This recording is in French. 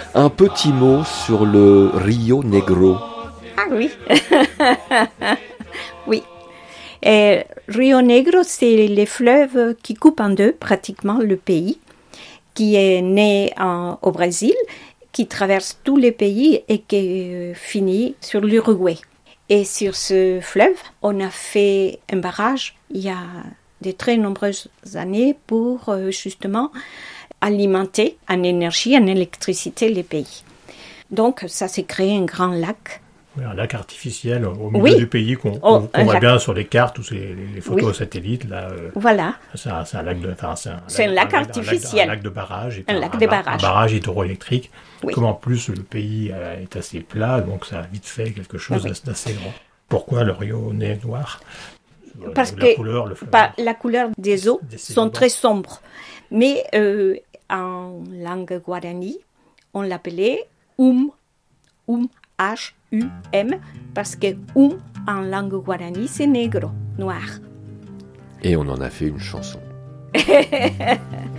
Un petit mot sur le Rio Negro. Ah oui. Oui. Et Rio Negro, c'est les fleuves qui coupent en deux pratiquement le pays, qui est né au Brésil, qui traverse tous les pays et qui finit sur l'Uruguay. Et sur ce fleuve, on a fait un barrage il y a de très nombreuses années pour justement alimenter en énergie, en électricité les pays. Donc ça s'est créé un grand lac. Oui, un lac artificiel au milieu du pays qu'on voit bien sur les cartes ou les photos satellites. Là, voilà. C'est un lac artificiel. Un lac de barrage. Et un lac de barrage. Un barrage hydroélectrique. Oui. Comme en plus le pays est assez plat, donc ça a vite fait quelque chose d'assez grand. Pourquoi le Rio Noir? Parce que la couleur des eaux sont très sombres. Mais en langue guarani, on l'appelait H-U-M, parce que en langue guarani, c'est negro, noir. Et on en a fait une chanson.